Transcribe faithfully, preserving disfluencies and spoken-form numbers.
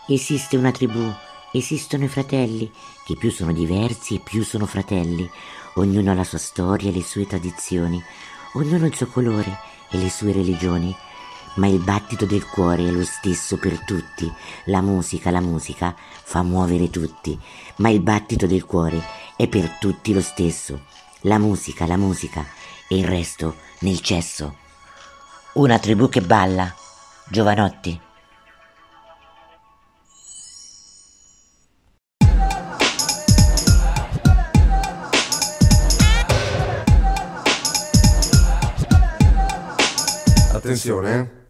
Esiste una tribù, esistono i fratelli, che più sono diversi e più sono fratelli. Ognuno ha la sua storia e le sue tradizioni, ognuno il suo colore e le sue religioni, ma il battito del cuore è lo stesso per tutti. La musica, la musica fa muovere tutti, ma il battito del cuore è per tutti lo stesso. La musica, la musica e il resto nel cesso. Una tribù che balla, Giovanotti. Attenzione, eh?